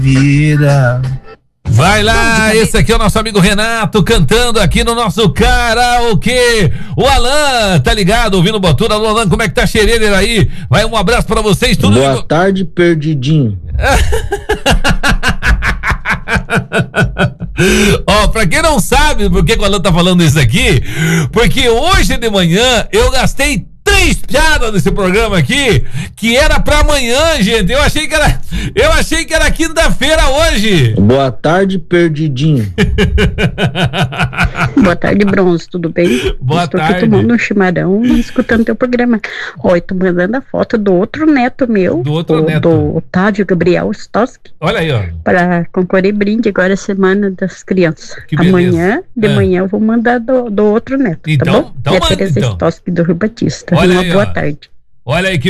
vida. Vai lá, esse aqui é o nosso amigo Renato cantando aqui no nosso karaokê. O Alan, tá ligado? Ouvindo Botura. Alô, Alan, como é que tá a xereira aí? Vai, um abraço pra vocês. Tudo Boa tarde, perdidinho. Ó, pra quem não sabe por que o Alan tá falando isso aqui, porque hoje de manhã eu gastei 3 piadas nesse programa aqui, que era pra amanhã, gente. Eu achei que era quinta-feira hoje. Boa tarde, perdidinho. Boa tarde, Bronze, tudo bem? Boa Estou tarde. aqui tomando um chimarrão e escutando teu programa. Ó, eu tô mandando a foto do outro neto meu, do Otávio Gabriel Stoski, Olha aí, ó. para concorrer brinde agora, semana das crianças. Que beleza. Amanhã, de manhã, eu vou mandar do outro neto, Então, tá bom? então É a manda, Tereza então. Stoski do Rio Batista. Olha Uma aí, boa ó. tarde. Olha aí que